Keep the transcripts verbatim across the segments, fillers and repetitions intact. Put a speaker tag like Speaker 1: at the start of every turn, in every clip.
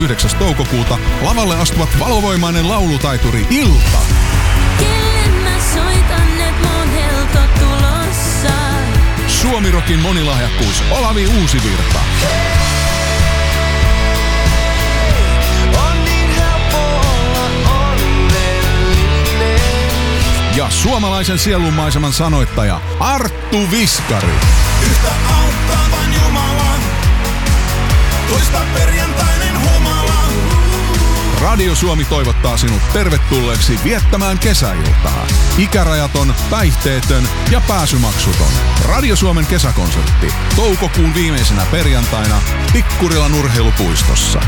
Speaker 1: yhdeksäs toukokuuta lavalle astuvat valovoimainen laulutaituri Ilta.
Speaker 2: Kelle mä soitan, et mun helto tulossa.
Speaker 1: Suomirokin monilahjakkuus Olavi Uusivirta.
Speaker 3: On niin helppo olla onnellinen.
Speaker 1: Ja suomalaisen sielunmaiseman sanoittaja Arttu Viskari.
Speaker 3: Yhtä auttaa vain Jumala. Toista perjantainen humala.
Speaker 1: Radio Suomi toivottaa sinut tervetulleeksi viettämään kesäiltaa. Ikärajaton, päihteetön ja pääsymaksuton. Radio Suomen kesäkonsertti. Toukokuun viimeisenä perjantaina Tikkurilan urheilupuistossa.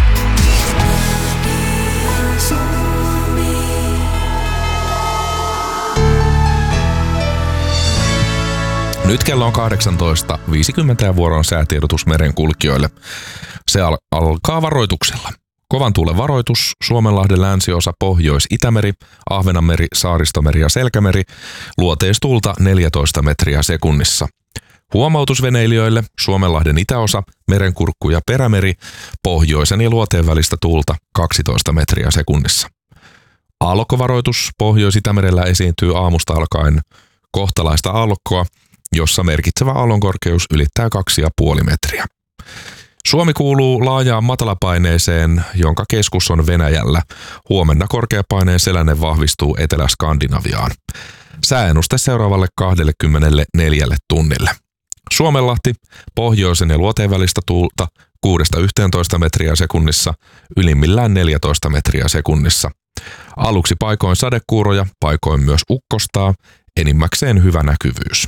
Speaker 4: Nyt kello on kahdeksantoista viisikymmentä ja vuoro on säätiedotus merenkulkijoille. Se al- alkaa varoituksella. Kovan tuulen varoitus, Suomenlahden länsiosa, Pohjois-Itämeri, Ahvenanmeri, Saaristomeri ja Selkämeri, luoteistuulta neljätoista metriä sekunnissa. Huomautus veneilijöille, Suomenlahden itäosa, Merenkurkku ja Perämeri, pohjoisen ja luoteen välistä tuulta kaksitoista metriä sekunnissa. Aallokkovaroitus, Pohjois-Itämerellä esiintyy aamusta alkaen kohtalaista aallokkoa, jossa merkitsevä aallonkorkeus ylittää kaksi pilkku viisi metriä. Suomi kuuluu laajaan matalapaineeseen, jonka keskus on Venäjällä. Huomenna korkeapaineen selänne vahvistuu Etelä-Skandinaviaan. Sääennuste seuraavalle kaksikymmentäneljä tunnille. Suomenlahti, pohjoisen ja luoteen välistä tuulta kuudesta yhteentoista metriä sekunnissa, ylimmillään neljätoista metriä sekunnissa. Aluksi paikoin sadekuuroja, paikoin myös ukkostaa, enimmäkseen hyvä näkyvyys.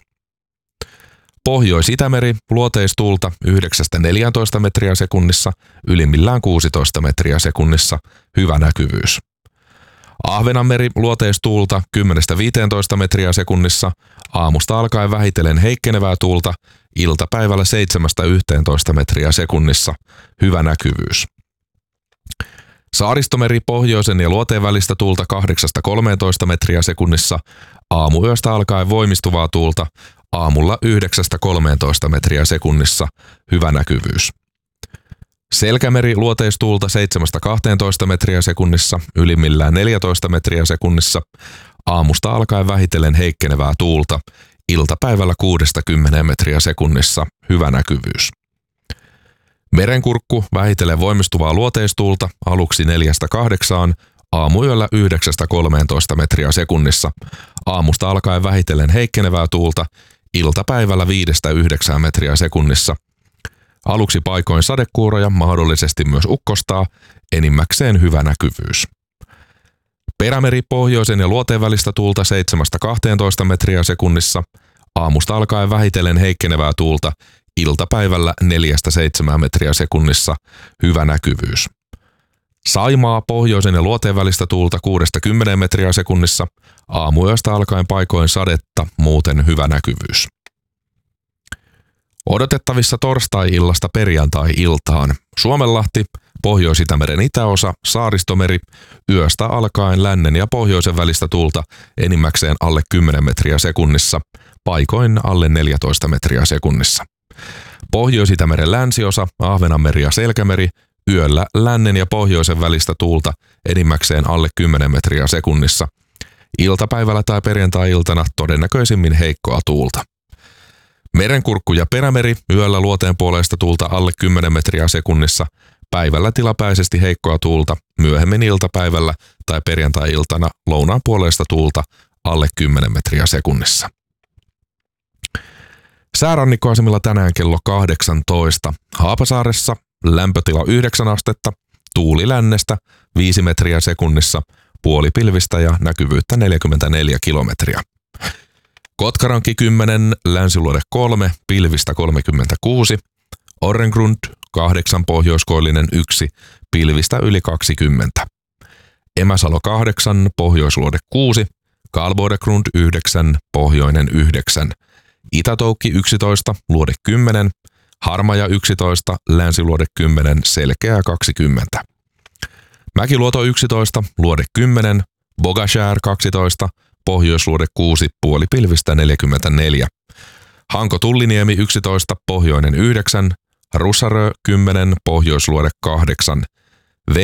Speaker 4: Pohjois-Itämeri, luoteistuulta yhdeksästä neljääntoista metriä sekunnissa, ylimmillään kuusitoista metriä sekunnissa, hyvä näkyvyys. Ahvenanmeri, luoteistuulta kymmenestä viiteentoista metriä sekunnissa, aamusta alkaen vähitellen heikkenevää tuulta, iltapäivällä seitsemästä yhteentoista metriä sekunnissa, hyvä näkyvyys. Saaristomeri, pohjoisen ja luoteen välistä tuulta kahdeksasta kolmeentoista metriä sekunnissa, aamuyöstä alkaen voimistuvaa tuulta, aamulla yhdeksästä kolmeentoista metriä sekunnissa, hyvä näkyvyys. Selkämeri, luoteistuulta seitsemästä kahteentoista metriä sekunnissa, ylimmillään neljätoista metriä sekunnissa, aamusta alkaen vähitellen heikkenevää tuulta, iltapäivällä kuudesta kymmeneen metriä sekunnissa, hyvä näkyvyys. Merenkurkku, vähitellen voimistuvaa luoteistuulta, aluksi neljästä kahdeksaan, aamuyöllä yhdeksästä kolmeentoista metriä sekunnissa, aamusta alkaen vähitellen heikkenevää tuulta, iltapäivällä viidestä yhdeksään metriä sekunnissa. Aluksi paikoin sadekuuroja, mahdollisesti myös ukkostaa, enimmäkseen hyvä näkyvyys. Perämeri, pohjoisen ja luoteen välistä tuulta seitsemästä kahteentoista metriä sekunnissa, aamusta alkaen vähitellen heikkenevää tuulta, iltapäivällä neljästä seitsemään metriä sekunnissa, hyvä näkyvyys. Saimaa, pohjoisen ja luoteen välistä tuulta kuudesta kymmeneen metriä sekunnissa, aamuyöstä alkaen paikoin sadetta, muuten hyvä näkyvyys. Odotettavissa torstai-illasta perjantai-iltaan. Suomenlahti, Pohjois-Itämeren itäosa, Saaristomeri, yöstä alkaen lännen ja pohjoisen välistä tuulta enimmäkseen alle kymmenen metriä sekunnissa, paikoin alle neljätoista metriä sekunnissa. Pohjois-Itämeren länsiosa, Ahvenanmeri ja Selkämeri, yöllä lännen ja pohjoisen välistä tuulta enimmäkseen alle kymmenen metriä sekunnissa. Iltapäivällä tai perjantai-iltana todennäköisimmin heikkoa tuulta. Merenkurkku ja Perämeri, yöllä luoteen puoleista tuulta alle kymmenen metriä sekunnissa, päivällä tilapäisesti heikkoa tuulta, myöhemmin iltapäivällä tai perjantai-iltana lounaan puoleista tuulta alle kymmenen metriä sekunnissa. Säärannikkoasemilla tänään kello kahdeksantoista. Haapasaaressa lämpötila yhdeksän astetta, tuuli lännestä viisi metriä sekunnissa, puolipilvistä ja näkyvyyttä neljäkymmentäneljä kilometriä. Kotkaranki kymmenen, länsiluode kolme, pilvistä kolmekymmentäkuusi, Orrengrund kahdeksan, pohjoiskoillinen yksi, pilvistä yli kaksikymmentä. Emäsalo kahdeksan, pohjoisluode kuusi, Kalbodegrund yhdeksän, pohjoinen yhdeksän. Itätoukki yksitoista, luode kymmenen, Harmaja yksitoista, länsiluode kymmenen, selkeää kaksikymmentä. Mäkiluoto yksitoista, luode kymmenen, Bogashär kaksitoista, pohjoisluode kuusi, puolipilvistä neljäkymmentäneljä. Hanko Tulliniemi yksitoista, pohjoinen yhdeksän, Russarö kymmenen, pohjoisluode kahdeksan,